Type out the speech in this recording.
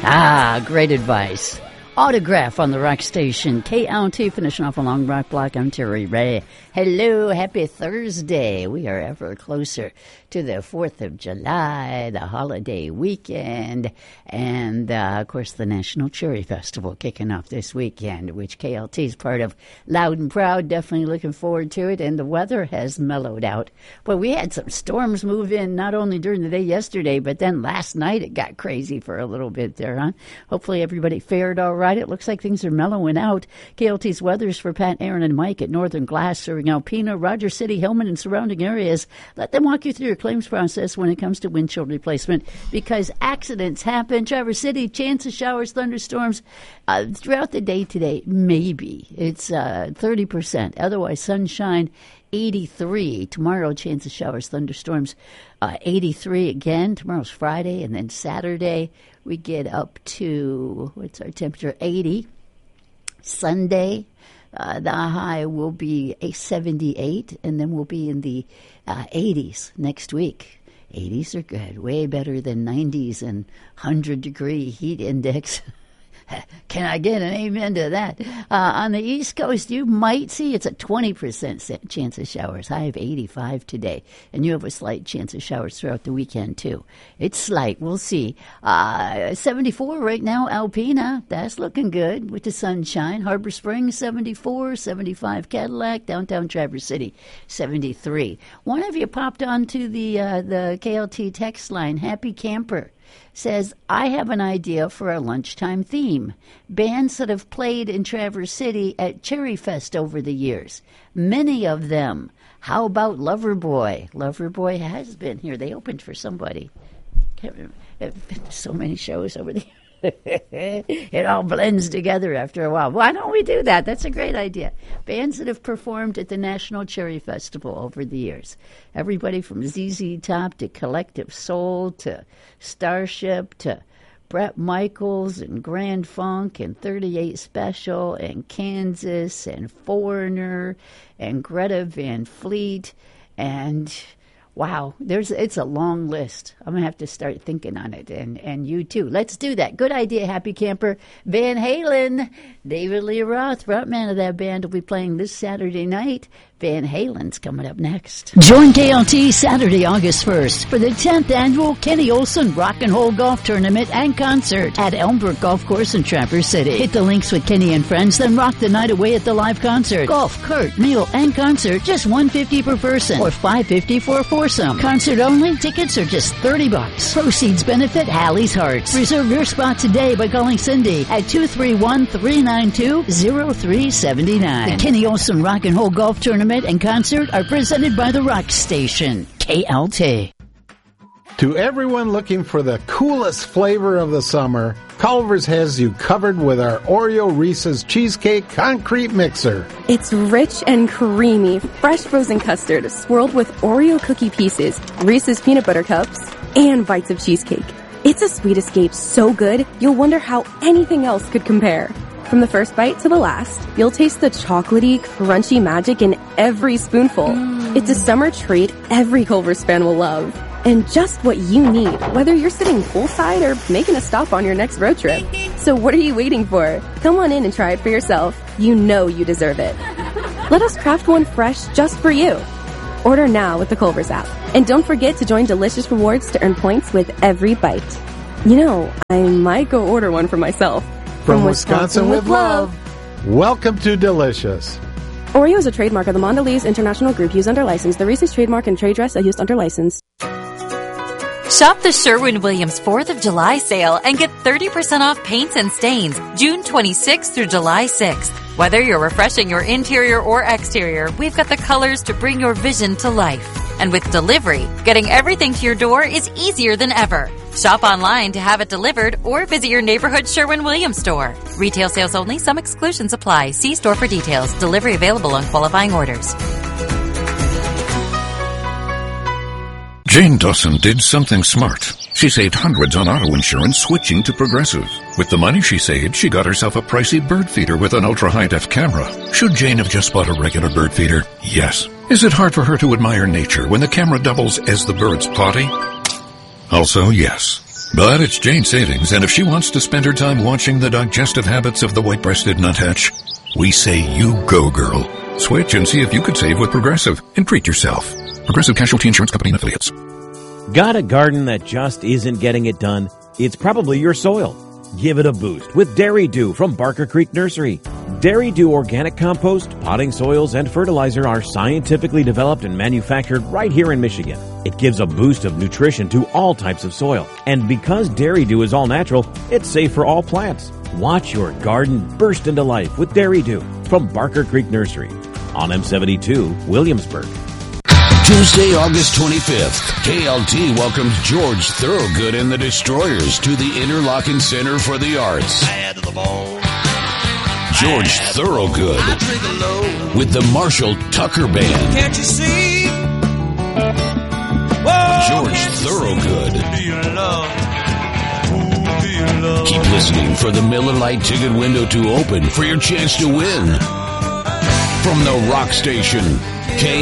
Great advice. Autograph on the rock station. KLT finishing off a long rock block. I'm Terry Ray. Hello, happy Thursday. We are ever closer to the 4th of July, the holiday weekend, and, of course, the National Cherry Festival kicking off this weekend, which KLT is part of. Loud and proud, definitely looking forward to it, and the weather has mellowed out. But we had some storms move in, not only during the day yesterday, but then last night it got crazy for a little bit there, huh? Hopefully everybody fared all right. It looks like things are mellowing out. KLT's weathers for Pat, Aaron, and Mike at Northern Glass, serving Alpena, Rogers City, Hillman, and surrounding areas. Let them walk you through your claims process when it comes to windshield replacement, because accidents happen. Traverse City, chance of showers, thunderstorms throughout the day today. Maybe it's 30%. Otherwise, sunshine. 83. Tomorrow, chance of showers, thunderstorms. 83 again. Tomorrow's Friday, and then Saturday we get up to, what's our temperature? 80. Sunday, the high will be a 78, and then we'll be in the 80s next week. 80s are good, way better than 90s and 100-degree heat index. Can I get an amen to that? On the East Coast, you might see it's a 20% chance of showers, high of 85 today. And you have a slight chance of showers throughout the weekend, too. It's slight. We'll see. 74 right now, Alpena. That's looking good with the sunshine. Harbor Springs, 74. 75, Cadillac. Downtown Traverse City, 73. One of you popped onto the KLT text line, Happy Camper. Says, I have an idea for a lunchtime theme. Bands that have played in Traverse City at Cherry Fest over the years. Many of them. How about Loverboy? Loverboy has been here. They opened for somebody. Can't remember. So many shows over the years. It all blends together after a while. Why don't we do that? That's a great idea. Bands that have performed at the National Cherry Festival over the years. Everybody from ZZ Top to Collective Soul to Starship to Bret Michaels and Grand Funk and 38 Special and Kansas and Foreigner and Greta Van Fleet and... Wow, it's a long list. I'm going to have to start thinking on it, and you too. Let's do that. Good idea, Happy Camper. Van Halen, David Lee Roth, frontman of that band, will be playing this Saturday night. Van Halen's coming up next. Join KLT Saturday, August 1st for the 10th annual Kenny Olson Rock and Roll Golf Tournament and Concert at Elmbrook Golf Course in Traverse City. Hit the links with Kenny and friends, then rock the night away at the live concert. Golf, cart, meal, and concert, just $150 per person or $550 for a foursome. Concert only, tickets are just $30. Proceeds benefit Hallie's Hearts. Reserve your spot today by calling Cindy at 231-392-0379. The Kenny Olson Rock and Roll Golf Tournament and Concert are presented by the Rock Station, KLT. To everyone looking for the coolest flavor of the summer, Culver's has you covered with our Oreo Reese's Cheesecake Concrete Mixer. It's rich and creamy, fresh frozen custard swirled with Oreo cookie pieces, Reese's peanut butter cups, and bites of cheesecake. It's a sweet escape so good, you'll wonder how anything else could compare. From the first bite to the last, you'll taste the chocolatey, crunchy magic in every spoonful. It's a summer treat every Culver's fan will love. And just what you need, whether you're sitting poolside or making a stop on your next road trip. So what are you waiting for? Come on in and try it for yourself. You know you deserve it. Let us craft one fresh just for you. Order now with the Culver's app. And don't forget to join Delicious Rewards to earn points with every bite. You know, I might go order one for myself. From Wisconsin with love. Welcome to Delicious. Oreo is a trademark of the Mondelez International Group used under license. The Reese's trademark and trade dress are used under license. Shop the Sherwin-Williams 4th of July sale and get 30% off paints and stains June 26th through July 6th. Whether you're refreshing your interior or exterior, we've got the colors to bring your vision to life. And with delivery, getting everything to your door is easier than ever. Shop online to have it delivered or visit your neighborhood Sherwin-Williams store. Retail sales only. Some exclusions apply. See store for details. Delivery available on qualifying orders. Jane Dawson did something smart. She saved hundreds on auto insurance switching to Progressive. With the money she saved, she got herself a pricey bird feeder with an ultra-high-def camera. Should Jane have just bought a regular bird feeder? Yes. Is it hard for her to admire nature when the camera doubles as the bird's potty? Also, yes. But it's Jane Savings, and if she wants to spend her time watching the digestive habits of the white-breasted nuthatch, we say you go, girl. Switch and see if you could save with Progressive and treat yourself. Progressive Casualty Insurance Company and Affiliates. Got a garden that just isn't getting it done? It's probably your soil. Give it a boost with Dairy Dew from Barker Creek Nursery. Dairy Dew organic compost, potting soils, and fertilizer are scientifically developed and manufactured right here in Michigan. It gives a boost of nutrition to all types of soil. And because Dairy Dew is all natural, it's safe for all plants. Watch your garden burst into life with Dairy Dew from Barker Creek Nursery on M72, Williamsburg. Tuesday, August 25th, KLT welcomes George Thorogood and the Destroyers to the Interlochen Center for the Arts. George Thorogood with the Marshall Tucker Band. Can't you see? George Thorogood. Keep listening for the Miller Lite ticket window to open for your chance to win. From the Rock Station,